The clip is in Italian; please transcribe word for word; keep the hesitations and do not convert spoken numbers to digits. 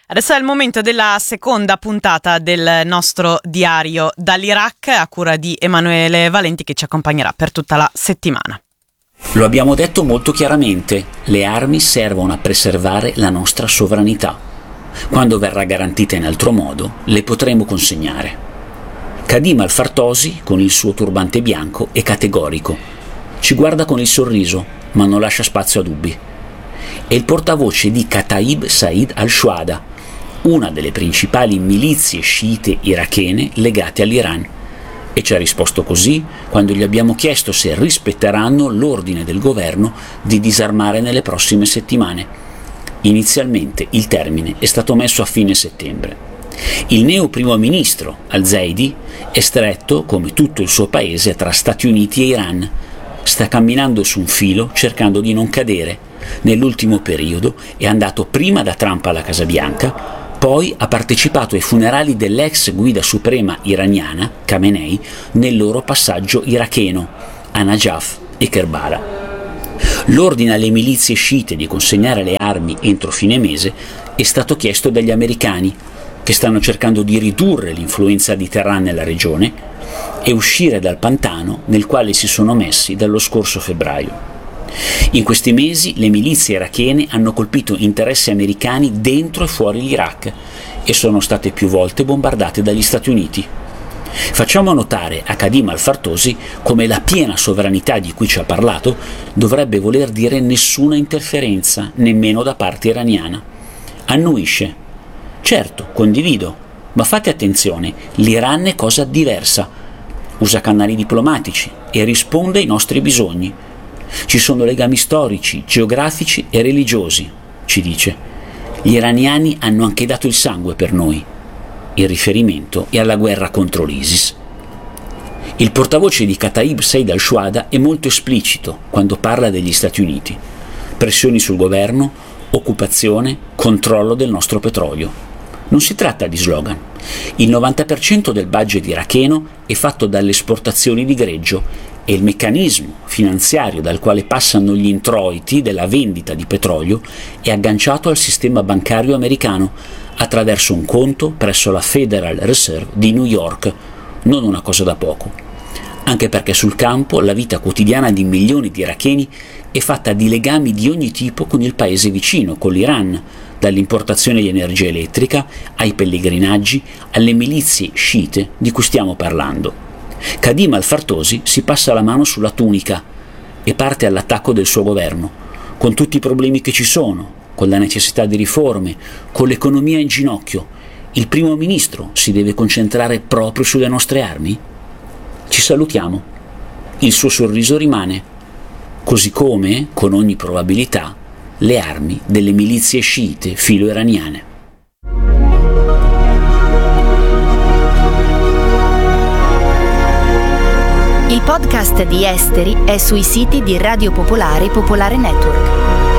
Adesso è il momento della seconda puntata del nostro diario dall'Iraq a cura di Emanuele Valenti, che ci accompagnerà per tutta la settimana. Lo abbiamo detto molto chiaramente, le armi servono a preservare la nostra sovranità. Quando verrà garantita in altro modo, le potremo consegnare. Khadim al-Fartosi, con il suo turbante bianco, è categorico. Ci guarda con il sorriso, ma non lascia spazio a dubbi. È il portavoce di Kataib Said al-Shuhada, una delle principali milizie sciite irachene legate all'Iran, e ci ha risposto così quando gli abbiamo chiesto se rispetteranno l'ordine del governo di disarmare nelle prossime settimane. Inizialmente il termine è stato messo a fine settembre. Il neo primo ministro al-Zaidi è stretto, come tutto il suo paese, tra Stati Uniti e Iran. Sta camminando su un filo cercando di non cadere. Nell'ultimo periodo è andato prima da Trump alla Casa Bianca, poi ha partecipato ai funerali dell'ex guida suprema iraniana, Khamenei, nel loro passaggio iracheno, a Najaf e Kerbala. L'ordine alle milizie sciite di consegnare le armi entro fine mese è stato chiesto dagli americani, che stanno cercando di ridurre l'influenza di Teheran nella regione e uscire dal pantano nel quale si sono messi dallo scorso febbraio. In questi mesi le milizie irachene hanno colpito interessi americani dentro e fuori l'Iraq e sono state più volte bombardate dagli Stati Uniti. Facciamo notare a Khadim al-Fartosi come la piena sovranità di cui ci ha parlato dovrebbe voler dire nessuna interferenza, nemmeno da parte iraniana. Annuisce. Certo, condivido, ma fate attenzione, l'Iran è cosa diversa. Usa canali diplomatici e risponde ai nostri bisogni. Ci sono legami storici, geografici e religiosi, ci dice. Gli iraniani hanno anche dato il sangue per noi. Il riferimento è alla guerra contro l'ISIS. Il portavoce di Kataib Said al-Shuhada è molto esplicito quando parla degli Stati Uniti. Pressioni sul governo, occupazione, controllo del nostro petrolio. Non si tratta di slogan. Il novanta per cento del budget iracheno è fatto dalle esportazioni di greggio e il meccanismo finanziario dal quale passano gli introiti della vendita di petrolio è agganciato al sistema bancario americano attraverso un conto presso la Federal Reserve di New York, non una cosa da poco. Anche perché sul campo la vita quotidiana di milioni di iracheni è fatta di legami di ogni tipo con il paese vicino, con l'Iran, dall'importazione di energia elettrica ai pellegrinaggi, alle milizie sciite di cui stiamo parlando. Khadim al-Fartosi si passa la mano sulla tunica e parte all'attacco del suo governo, con tutti i problemi che ci sono, con la necessità di riforme, con l'economia in ginocchio. Il primo ministro si deve concentrare proprio sulle nostre armi? Ci salutiamo. Il suo sorriso rimane, così come, con ogni probabilità, le armi delle milizie sciite filo-iraniane. Il podcast di Esteri è sui siti di Radio Popolare e Popolare Network.